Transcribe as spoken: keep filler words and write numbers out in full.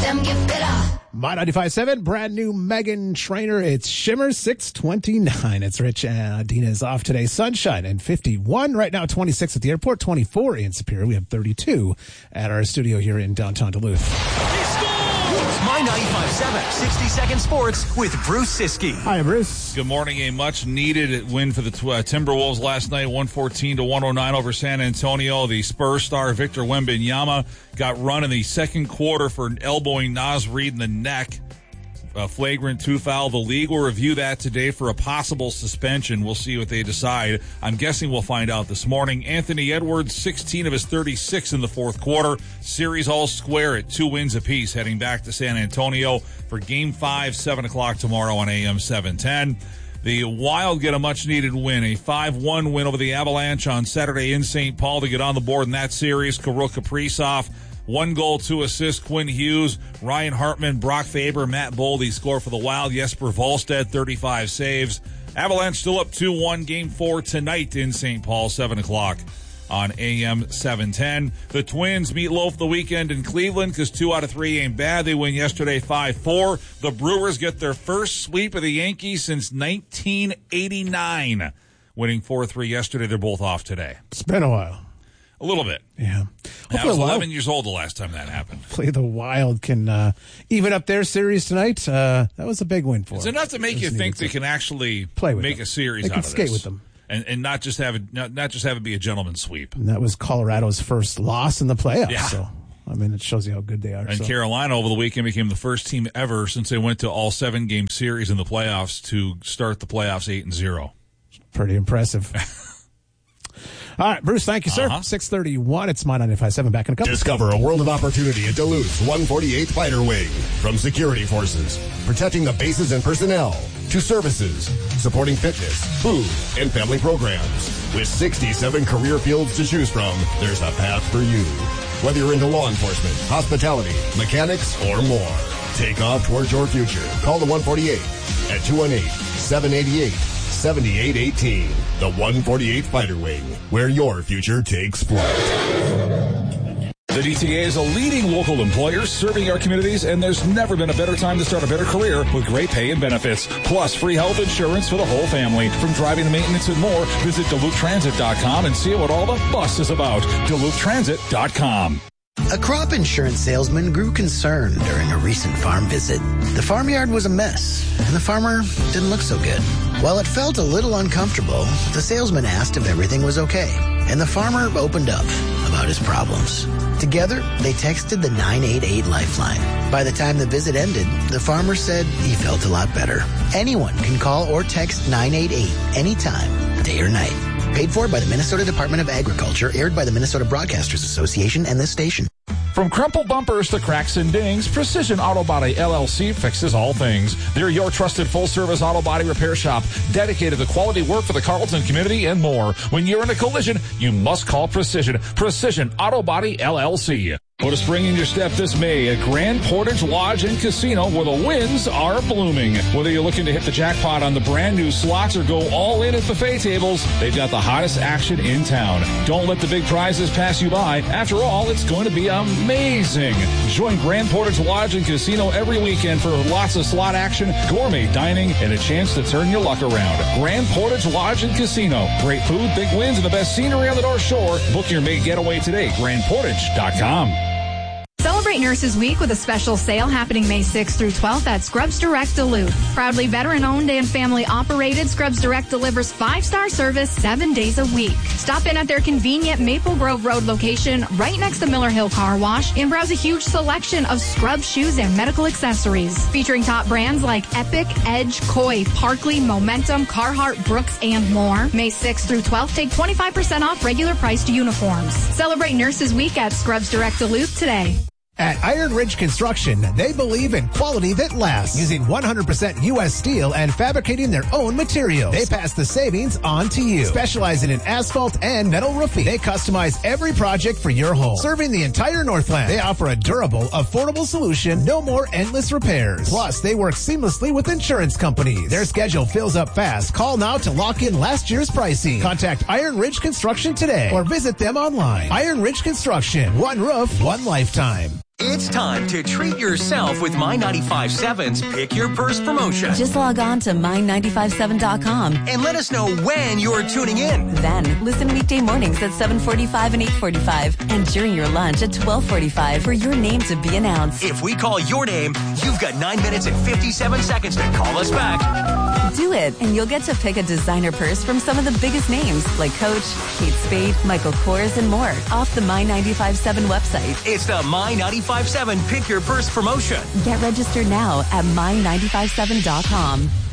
them get better. My ninety-five point seven, brand new Meghan Trainor. It's Shimmer six twenty-nine. It's Rich and Dina is off today. Sunshine and fifty-one. Right now, twenty-six at the airport, twenty-four in Superior. We have thirty-two at our studio here in downtown Duluth. It's My ninety-five point seven, sixty second Sports with Bruce Siskey. Hi, Bruce. Good morning. A much-needed win for the uh, Timberwolves last night, one fourteen to one oh nine over San Antonio. The Spurs star Victor Wembanyama got run in the second quarter for elbowing Naz Reid in the neck. A flagrant two foul. The league will review that today for a possible suspension. We'll see what they decide. I'm guessing we'll find out this morning. Anthony Edwards, sixteen of his thirty-six in the fourth quarter. Series all square at two wins apiece, heading back to San Antonio for Game five, seven o'clock tomorrow on A M seven ten. The Wild get a much-needed win, a five one win over the Avalanche on Saturday in Saint Paul to get on the board in that series. Kirill Kaprizov, one goal, two assists. Quinn Hughes, Ryan Hartman, Brock Faber, Matt Boldy score for the Wild. Jesper Volstead, thirty-five saves. Avalanche still up two one. Game four tonight in Saint Paul, seven o'clock on A M seven ten. The Twins meatloaf the weekend in Cleveland because two out of three ain't bad. They win yesterday five four. The Brewers get their first sweep of the Yankees since nineteen eighty-nine. Winning four three yesterday. They're both off today. It's been a while. A little bit. Yeah. I was eleven years old the last time that happened. Hopefully the Wild can uh, even up their series tonight. Uh, that was a big win for them. It's enough to make you think they can actually play with make them. a series they out can of skate this. with them. And, and not just have it not, not just have it be a gentleman's sweep. And that was Colorado's first loss in the playoffs. Yeah. So, I mean, it shows you how good they are. And so. Carolina over the weekend became the first team ever since they went to all seven game series in the playoffs to start the playoffs eight and zero. Pretty impressive. All right, Bruce, thank you, sir. Uh-huh. six thirty-one, it's My ninety-five point seven. Back in a couple. Discover a world of opportunity at Duluth's one forty-eighth Fighter Wing. From security forces, protecting the bases and personnel, to services, supporting fitness, food, and family programs. With sixty-seven career fields to choose from, there's a path for you. Whether you're into law enforcement, hospitality, mechanics, or more. Take off towards your future. Call the one forty-eight at two one eight, seven eight eight, seven eight one eight. The one forty-eighth Fighter Wing, where your future takes flight. The D T A is a leading local employer serving our communities, and there's never been a better time to start a better career with great pay and benefits, plus free health insurance for the whole family. From driving to maintenance and more, visit Duluth Transit dot com and see what all the fuss is about. Duluth Transit dot com. A crop insurance salesman grew concerned during a recent farm visit. The farmyard was a mess, and the farmer didn't look so good. While it felt a little uncomfortable, the salesman asked if everything was okay, and the farmer opened up about his problems. Together, they texted the nine eight eight Lifeline. By the time the visit ended, the farmer said he felt a lot better. Anyone can call or text nine eight eight anytime, day or night. Paid for by the Minnesota Department of Agriculture, aired by the Minnesota Broadcasters Association and this station. From crumpled bumpers to cracks and dings, Precision Auto Body L L C fixes all things. They're your trusted full-service auto body repair shop, dedicated to quality work for the Carleton community and more. When you're in a collision, you must call Precision. Precision Auto Body L L C. Put a spring in your step this May at Grand Portage Lodge and Casino, where the winds are blooming. Whether you're looking to hit the jackpot on the brand new slots or go all in at buffet tables, they've got the hottest action in town. Don't let the big prizes pass you by. After all, it's going to be amazing. Join Grand Portage Lodge and Casino every weekend for lots of slot action, gourmet dining, and a chance to turn your luck around. Grand Portage Lodge and Casino. Great food, big wins, and the best scenery on the North Shore. Book your May getaway today. grand portage dot com. Celebrate Nurses Week with a special sale happening May sixth through twelfth at Scrubs Direct Duluth. Proudly veteran-owned and family-operated, Scrubs Direct delivers five-star service seven days a week. Stop in at their convenient Maple Grove Road location right next to Miller Hill Car Wash and browse a huge selection of scrub shoes and medical accessories. Featuring top brands like Epic, Edge, Koi, Parkley, Momentum, Carhartt, Brooks, and more. May sixth through twelfth, take twenty-five percent off regular priced uniforms. Celebrate Nurses Week at Scrubs Direct Duluth today. At Iron Ridge Construction, they believe in quality that lasts, using one hundred percent U S steel and fabricating their own materials. They pass the savings on to you. Specializing in asphalt and metal roofing, they customize every project for your home. Serving the entire Northland, they offer a durable, affordable solution, no more endless repairs. Plus, they work seamlessly with insurance companies. Their schedule fills up fast. Call now to lock in last year's pricing. Contact Iron Ridge Construction today or visit them online. Iron Ridge Construction, one roof, one lifetime. It's time to treat yourself with My ninety-five seven's Pick Your Purse promotion. Just log on to my nine five seven dot com and let us know when you're tuning in. Then listen weekday mornings at seven forty-five and eight forty-five and during your lunch at twelve forty-five for your name to be announced. If we call your name, you've got nine minutes and fifty-seven seconds to call us back. Do it, and you'll get to pick a designer purse from some of the biggest names like Coach, Kate Spade, Michael Kors, and more off the My ninety-five seven website. It's the My ninety-five seven Pick Your Purse promotion. Get registered now at my nine five seven dot com.